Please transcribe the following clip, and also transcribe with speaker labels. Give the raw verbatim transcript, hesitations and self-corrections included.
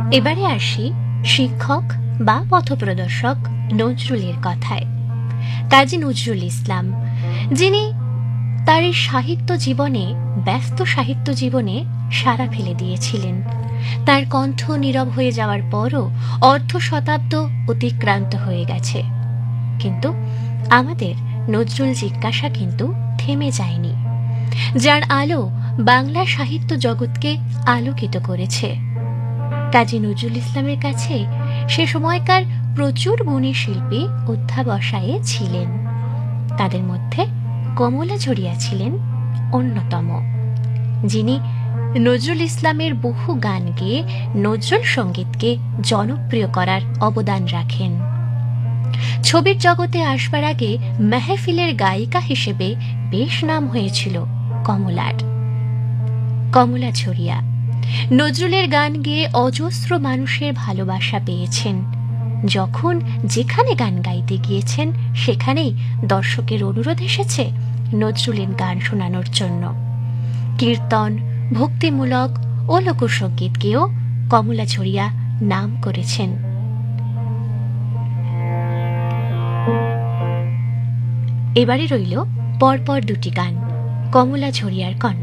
Speaker 1: এবারে আসি শিক্ষক বা পথপ্রদর্শক নজরুলের কথায়। কাজী নজরুল ইসলাম, যিনি তার এই সাহিত্য জীবনে, ব্যস্ত সাহিত্য জীবনে সাড়া ফেলে দিয়েছিলেন। তার কণ্ঠ নীরব হয়ে যাওয়ার পরও অর্ধ শতাব্দ অতিক্রান্ত হয়ে গেছে, কিন্তু আমাদের নজরুল জিজ্ঞাসা কিন্তু থেমে যায়নি, যার আলো বাংলা সাহিত্য জগৎকে আলোকিত করেছে। কাজী নজরুল ইসলামের কাছে সে সময়কার প্রচুর গুণী শিল্পী অধ্যাবসায়ে ছিলেন। তাদের মধ্যে কমলা ঝরিয়া ছিলেন অন্যতম, যিনি নজরুল ইসলামের বহু গান গেয়ে নজরুল সঙ্গীতকে জনপ্রিয় করার অবদান রাখেন। ছবির জগতে আসবার আগে মেহফিলের গায়িকা হিসেবে বেশ নাম হয়েছিল কমলার। কমলা ঝরিয়া নজরুলের গান গেয়ে অজস্র মানুষের ভালোবাসা পেয়েছেন। যখন যেখানে গান গাইতে গিয়েছেন সেখানেই দর্শকের অনুরোধ এসেছে নজরুলের গান শোনানোর জন্য। কীর্তন, ভক্তিমূলক ও লোকসঙ্গীত গেয়েও কমলা ঝরিয়া নাম করেছেন। এবারে রইল পরপর দুটি গান কমলা ঝরিয়ার কণ্ঠে।